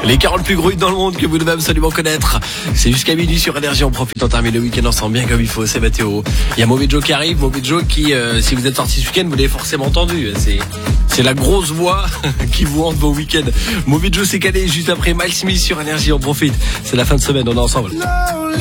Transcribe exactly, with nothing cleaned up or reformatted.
Les quarante plus gros hits dans le monde que vous devez absolument connaître. C'est jusqu'à minuit sur Énergie. On profite, on termine le week-end ensemble bien comme il faut. C'est Mathéo. Il y a Mauvais Joe qui arrive. Mauvais Joe qui, euh, si vous êtes sorti ce week-end, vous l'avez forcément entendu. C'est, c'est la grosse voix qui vous hante vos week-ends. Mauvais Joe s'est calé juste après Miles Smith sur Énergie. On profite. C'est la fin de semaine. On est ensemble.